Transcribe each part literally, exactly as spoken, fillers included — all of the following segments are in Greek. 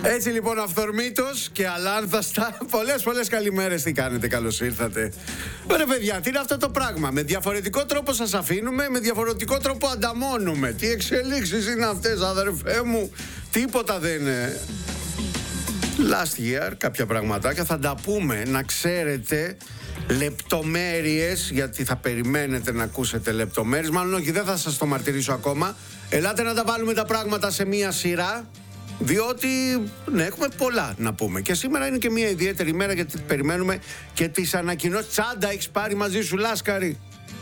Έτσι λοιπόν, αυθορμήτως και αλάνθαστα, πολλές πολλές καλημέρες, τι κάνετε, καλώς ήρθατε. Ωραία παιδιά, τι είναι αυτό το πράγμα? Με διαφορετικό τρόπο σας αφήνουμε, με διαφορετικό τρόπο ανταμώνουμε. Τι εξελίξεις είναι αυτές, αδερφέ μου? Τίποτα δεν είναι. Last year, κάποια πραγματάκια θα τα πούμε, να ξέρετε λεπτομέρειες, γιατί θα περιμένετε να ακούσετε λεπτομέρειες. Μάλλον όχι, δεν θα σας το μαρτυρήσω ακόμα. Ελάτε να τα βάλουμε τα πράγματα σε μία σειρά, διότι ναι, έχουμε πολλά να πούμε. Και σήμερα είναι και μια ιδιαίτερη μέρα, γιατί περιμένουμε και τις ανακοινώσεις. Τσάντα έχεις πάρει μαζί σου, Λάσκαρη?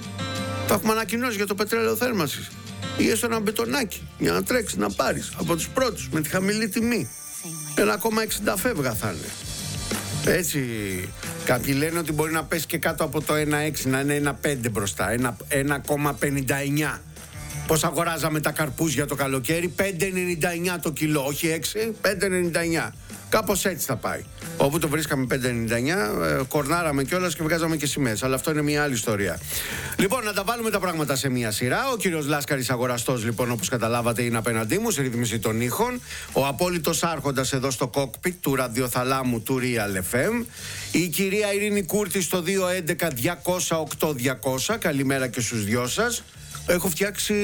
Θα έχουμε ανακοινώσεις για το πετρέλαιο θέρμανσης. Ή έστω ένα μπετονάκι για να τρέξεις, να πάρεις από τους πρώτους με τη χαμηλή τιμή. ένα κόμμα εξήντα φεύγα θα είναι. Έτσι, κάποιοι λένε ότι μπορεί να πέσει και κάτω από το ένα κόμμα έξι, να είναι ένα κόμμα πέντε μπροστά, ένα κόμμα πενήντα εννιά. Πώς αγοράζαμε τα καρπούζια το καλοκαίρι? πέντε ενενήντα εννιά το κιλό, όχι έξι, πέντε ενενήντα εννιά. Κάπως έτσι θα πάει. Όπου το βρίσκαμε πέντε ενενήντα εννιά, ε, κορνάραμε κιόλας και βγάζαμε και σημαίες. Αλλά αυτό είναι μια άλλη ιστορία. Λοιπόν, να τα βάλουμε τα πράγματα σε μια σειρά. Ο κύριος Λάσκαρης αγοραστός, λοιπόν, όπως καταλάβατε, είναι απέναντί μου, σε ρύθμιση των ήχων. Ο απόλυτος άρχοντας εδώ στο κόκπιτ του ραδιοθαλάμου του Real εφ εμ. Η κυρία Ειρήνη Κούρτη στο δύο έντεκα διακόσια οκτώ διακόσια. Καλημέρα και στους δυο σας. Έχω φτιάξει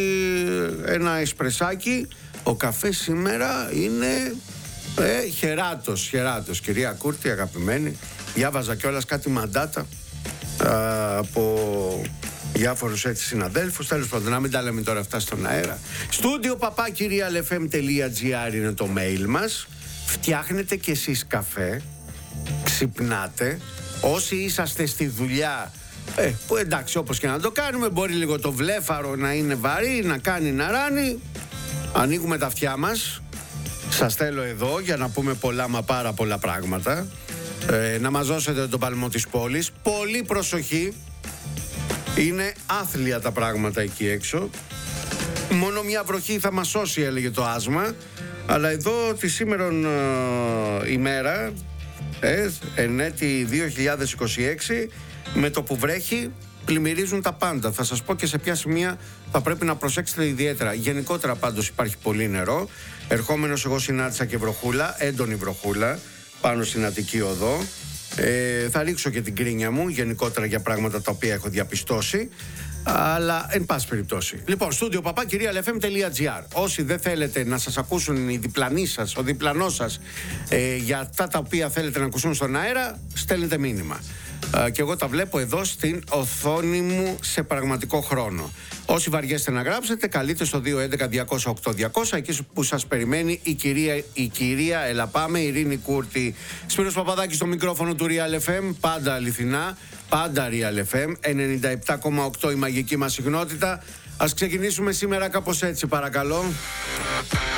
ένα εσπρεσάκι. Ο καφές σήμερα είναι ε, χεράτος, χεράτος. Κυρία Κούρτη, αγαπημένη, διάβαζα κιόλας κάτι μαντάτα α, από διάφορους έτσι συναδέλφους. Τέλος πάντων, να μην τα λέμε τώρα αυτά στον αέρα. Στούντιο παπάκι real f m τελεία g r είναι το mail μας. Φτιάχνετε κι εσείς καφέ, ξυπνάτε. Όσοι είσαστε στη δουλειά, Ε, που εντάξει, όπως και να το κάνουμε, μπορεί λίγο το βλέφαρο να είναι βαρύ, να κάνει να ράνει. Ανοίγουμε τα αυτιά μας. Σας θέλω εδώ για να πούμε πολλά μα πάρα πολλά πράγματα. ε, Να μας δώσετε τον παλμό της πόλης. Πολύ προσοχή. Είναι άθλια τα πράγματα εκεί έξω. Μόνο μια βροχή θα μας σώσει, έλεγε το άσμα. Αλλά εδώ τη σήμερον ε, ημέρα, ε, εν έτη δύο χιλιάδες είκοσι έξι, με το που βρέχει πλημμυρίζουν τα πάντα. Θα σας πω και σε ποια σημεία θα πρέπει να προσέξετε ιδιαίτερα. Γενικότερα πάντως υπάρχει πολύ νερό. Ερχόμενος εγώ συνάντησα και βροχούλα, έντονη βροχούλα, πάνω στην Αττική Οδό. Ε, θα ρίξω και την κρίνια μου γενικότερα για πράγματα τα οποία έχω διαπιστώσει. Αλλά εν πάση περιπτώσει. Λοιπόν, στούντιο παπάκι real f m τελεία g r. Όσοι δεν θέλετε να σας ακούσουν οι διπλανοί σας, ο διπλανός σας ε, για αυτά τα οποία θέλετε να ακούσουν στον αέρα, στέλνετε μήνυμα. Uh, και εγώ τα βλέπω εδώ στην οθόνη μου σε πραγματικό χρόνο. Όσοι βαριέστε να γράψετε, καλείτε στο δύο έντεκα διακόσια οκτώ διακόσια, εκεί που σας περιμένει η κυρία, η κυρία Ελαπάμε, Ειρήνη Κούρτη. Σπύρος Παπαδάκης στο μικρόφωνο του Real εφ εμ, πάντα αληθινά, πάντα Real εφ εμ, ενενήντα επτά κόμμα οκτώ η μαγική μας συχνότητα. Ας ξεκινήσουμε σήμερα κάπως έτσι, παρακαλώ.